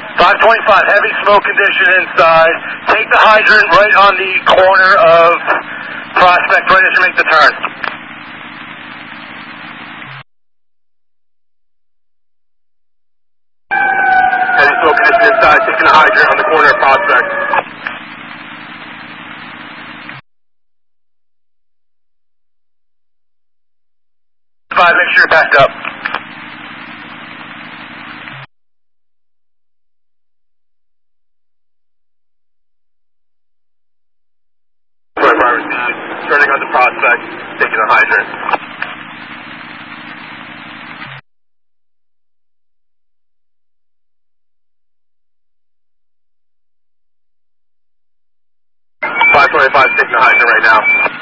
525, heavy smoke condition inside. Take the hydrant right on the corner of Prospect, right as you make the turn. Heavy smoke condition inside, taking the hydrant on the corner of Prospect. Make sure you're backed up. Turning on the Prospect, taking the hydrant. .525, taking the hydrant right now.